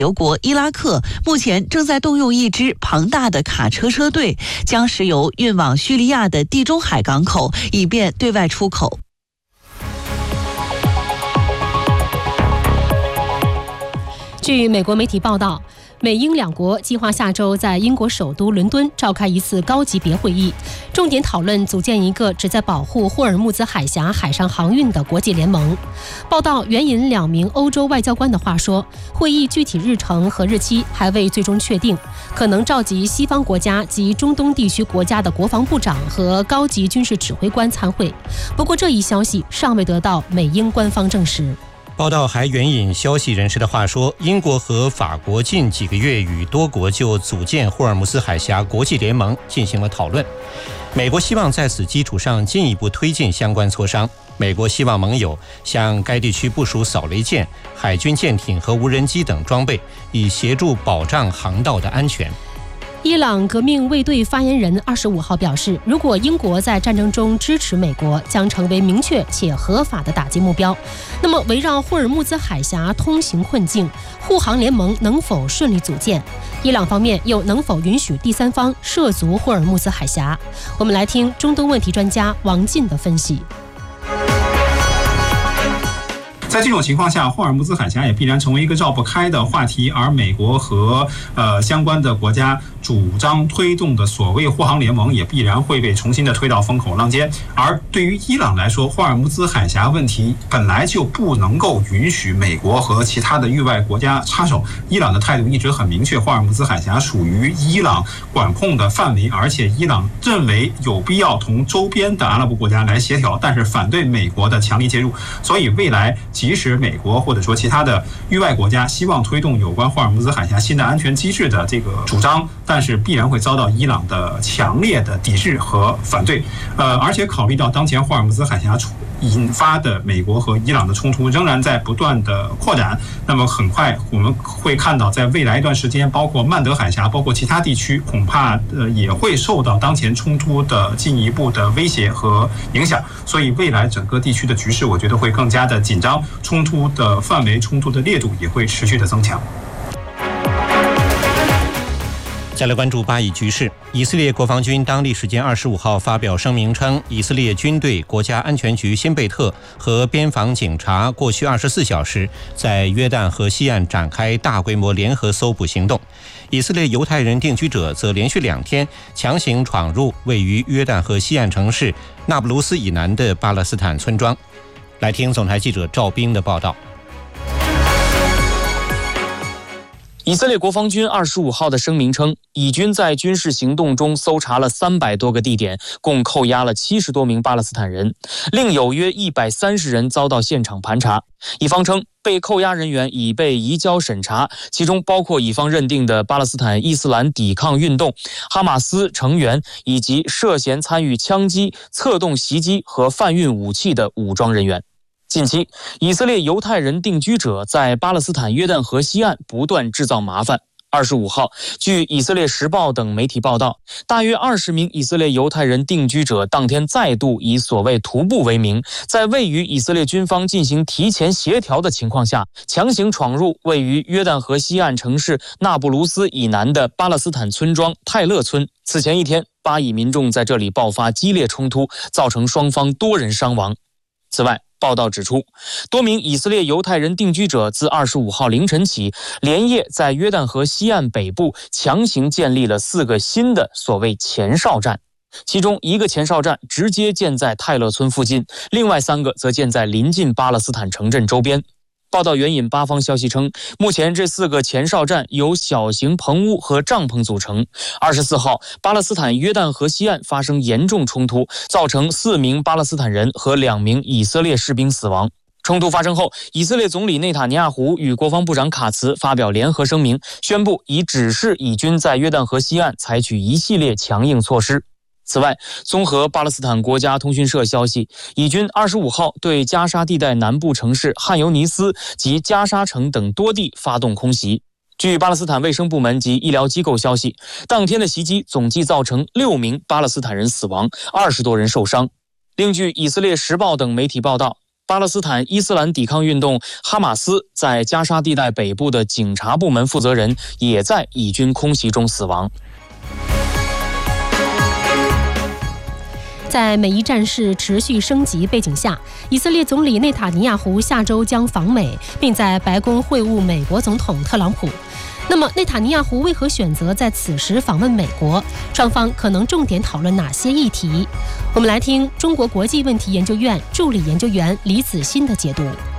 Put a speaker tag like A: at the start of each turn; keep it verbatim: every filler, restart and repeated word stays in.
A: 油国伊拉克目前正在动用一支庞大的卡车车队，将石油运往叙利亚的地中海港口，以便对外出口。
B: 据美国媒体报道，美英两国计划下周在英国首都伦敦召开一次高级别会议，重点讨论组建一个旨在保护霍尔木兹海峡海上航运的国际联盟。报道援引两名欧洲外交官的话说，会议具体日程和日期还未最终确定，可能召集西方国家及中东地区国家的国防部长和高级军事指挥官参会。不过这一消息尚未得到美英官方证实。
C: 报道还援引消息人士的话说，英国和法国近几个月与多国就组建霍尔木兹海峡国际联盟进行了讨论。美国希望在此基础上进一步推进相关磋商。美国希望盟友向该地区部署扫雷舰、海军舰艇和无人机等装备，以协助保障航道的安全。
B: 伊朗革命卫队发言人二十五号表示，如果英国在战争中支持美国，将成为明确且合法的打击目标。那么，围绕霍尔木兹海峡通行困境，护航联盟能否顺利组建？伊朗方面又能否允许第三方涉足霍尔木兹海峡？我们来听中东问题专家王进的分析。
D: 在这种情况下，霍尔木兹海峡也必然成为一个绕不开的话题，而美国和呃相关的国家主张推动的所谓护航联盟也必然会被重新的推到风口浪尖。而对于伊朗来说，霍尔木兹海峡问题本来就不能够允许美国和其他的域外国家插手。伊朗的态度一直很明确，霍尔木兹海峡属于伊朗管控的范围，而且伊朗认为有必要同周边的阿拉伯国家来协调，但是反对美国的强力介入。所以未来即使美国或者说其他的域外国家希望推动有关霍尔木兹海峡新的安全机制的这个主张，但是必然会遭到伊朗的强烈的抵制和反对。呃，而且考虑到当前霍尔木兹海峡引发的美国和伊朗的冲突仍然在不断的扩展，那么很快我们会看到，在未来一段时间，包括曼德海峡，包括其他地区，恐怕呃也会受到当前冲突的进一步的威胁和影响。所以未来整个地区的局势，我觉得会更加的紧张，冲突的范围、冲突的烈度也会持续的增强。
C: 再来关注巴以局势。以色列国防军当地时间二十五号发表声明称，以色列军队、国家安全局辛贝特和边防警察过去二十四小时在约旦河西岸展开大规模联合搜捕行动。以色列犹太人定居者则连续两天强行闯入位于约旦河西岸城市那不鲁斯以南的巴勒斯坦村庄。来听总台记者赵斌的报道。
E: 以色列国防军二十五号的声明称，以军在军事行动中搜查了三百多个地点，共扣押了七十多名巴勒斯坦人，另有约一百三十人遭到现场盘查。以方称，被扣押人员已被移交审查，其中包括以方认定的巴勒斯坦伊斯兰抵抗运动、哈马斯成员以及涉嫌参与枪击、策动袭击和贩运武器的武装人员。近期，以色列犹太人定居者在巴勒斯坦约旦河西岸不断制造麻烦。二十五号，据以色列时报等媒体报道，大约二十名以色列犹太人定居者当天再度以所谓徒步为名，在未与以色列军方进行提前协调的情况下，强行闯入位于约旦河西岸城市那不鲁斯以南的巴勒斯坦村庄泰勒村。此前一天，巴以民众在这里爆发激烈冲突，造成双方多人伤亡。此外，报道指出，多名以色列犹太人定居者自二十五号凌晨起，连夜在约旦河西岸北部强行建立了四个新的所谓前哨站，其中一个前哨站直接建在泰勒村附近，另外三个则建在临近巴勒斯坦城镇周边。报道援引巴方消息称，目前这四个前哨站由小型棚屋和帐篷组成。二十四号，巴勒斯坦约旦河西岸发生严重冲突，造成四名巴勒斯坦人和两名以色列士兵死亡。冲突发生后，以色列总理内塔尼亚胡与国防部长卡茨发表联合声明，宣布已指示以军在约旦河西岸采取一系列强硬措施。此外，综合巴勒斯坦国家通讯社消息，以军二十五号对加沙地带南部城市汉尤尼斯及加沙城等多地发动空袭。据巴勒斯坦卫生部门及医疗机构消息，当天的袭击总计造成六名巴勒斯坦人死亡，二十多人受伤。另据以色列时报等媒体报道， 巴勒斯坦伊斯兰抵抗运动哈马斯在加沙地带北部的警察部门负责人也在以军空袭中死亡。
B: 在美伊战事持续升级背景下，以色列总理内塔尼亚胡下周将访美，并在白宫会晤美国总统特朗普。那么，内塔尼亚胡为何选择在此时访问美国？双方可能重点讨论哪些议题？我们来听中国国际问题研究院助理研究员李子欣的解读。